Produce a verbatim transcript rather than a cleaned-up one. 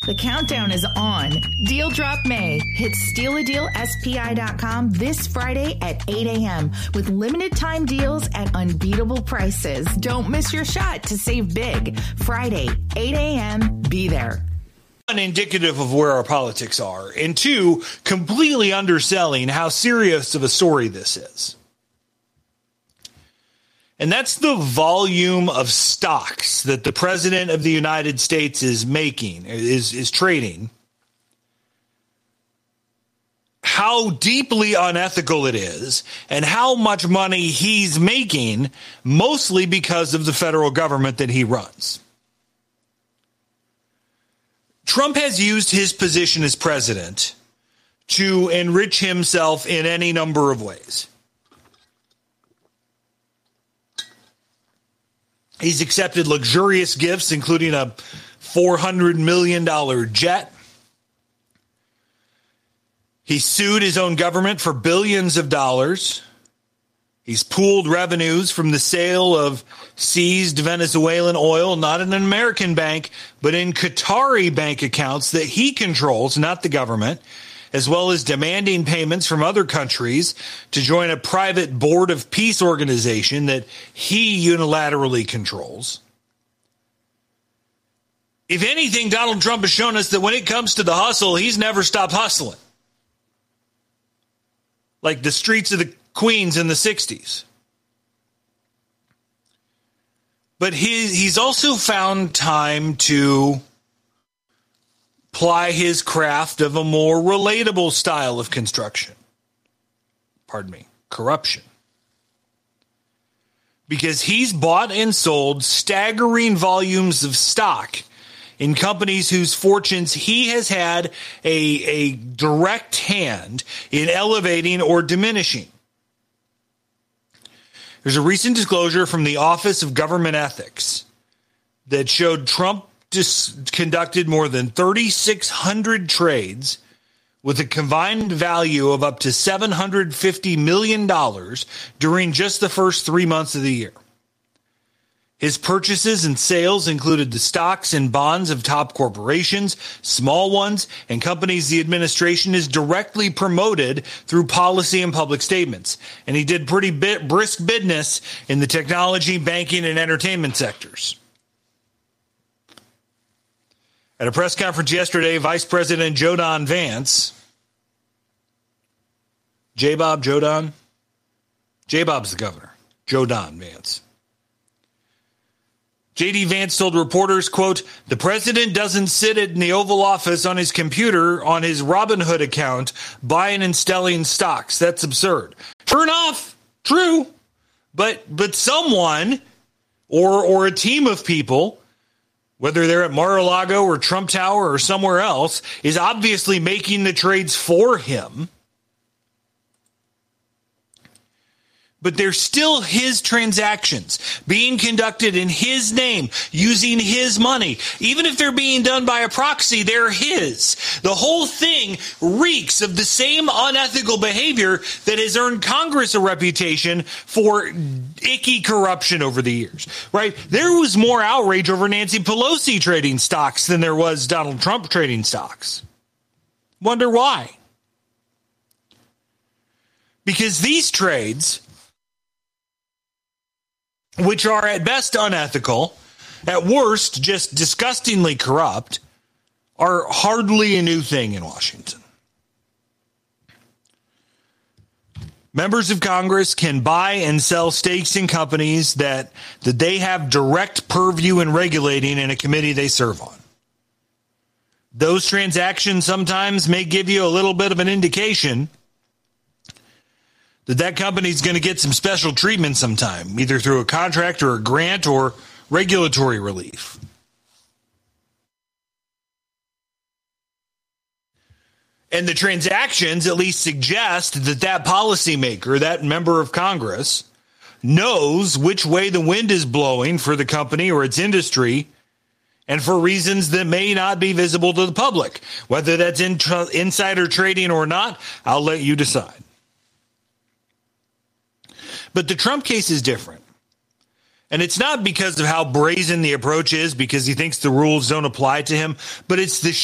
The countdown is on. Deal Drop May. Hit steal a deal S P I dot com this Friday at eight a.m. with limited time deals at unbeatable prices. Don't miss your shot to save big. Friday, eight a.m. Be there. One, indicative of where our politics are, and two, completely underselling how serious of a story this is. And that's the volume of stocks that the President of the United States is making, is, is trading. How deeply unethical it is, and how much money he's making, mostly because of the federal government that he runs. Trump has used his position as president to enrich himself in any number of ways. He's accepted luxurious gifts, including a four hundred million dollars jet. He sued his own government for billions of dollars. He's pooled revenues from the sale of seized Venezuelan oil, not in an American bank, but in Qatari bank accounts that he controls, not the government, as well as demanding payments from other countries to join a private board of peace organization that he unilaterally controls. If anything, Donald Trump has shown us that when it comes to the hustle, he's never stopped hustling. Like the streets of the Queens in the sixties. But he, he's also found time to ply his craft of a more relatable style of construction. Pardon me, corruption. Because he's bought and sold staggering volumes of stock in companies whose fortunes he has had a, a direct hand in elevating or diminishing. There's a recent disclosure from the Office of Government Ethics that showed Trump dis- conducted more than thirty-six hundred trades with a combined value of up to seven hundred fifty million dollars during just the first three months of the year. His purchases and sales included the stocks and bonds of top corporations, small ones, and companies the administration is directly promoted through policy and public statements. And he did pretty bit brisk business in the technology, banking, and entertainment sectors. At a press conference yesterday, Vice President JoDon Vance, J-Bob, JoDon? J-Bob's the governor. JoDon Vance. J D. Vance told reporters, quote, "The president doesn't sit in the Oval Office on his computer on his Robinhood account buying and selling stocks. That's absurd." Sure enough, true. But but someone or or a team of people, whether they're at Mar-a-Lago or Trump Tower or somewhere else, is obviously making the trades for him. But they're still his transactions being conducted in his name, using his money. Even if they're being done by a proxy, they're his. The whole thing reeks of the same unethical behavior that has earned Congress a reputation for icky corruption over the years, right? There was more outrage over Nancy Pelosi trading stocks than there was Donald Trump trading stocks. Wonder why? Because these trades, which are at best unethical, at worst just disgustingly corrupt, are hardly a new thing in Washington. Members of Congress can buy and sell stakes in companies that, that they have direct purview in regulating in a committee they serve on. Those transactions sometimes may give you a little bit of an indication that that company's going to get some special treatment sometime, either through a contract or a grant or regulatory relief. And the transactions at least suggest that that policymaker, that member of Congress, knows which way the wind is blowing for the company or its industry, and for reasons that may not be visible to the public. Whether that's in- insider trading or not, I'll let you decide. But the Trump case is different. And it's not because of how brazen the approach is, because he thinks the rules don't apply to him, but it's the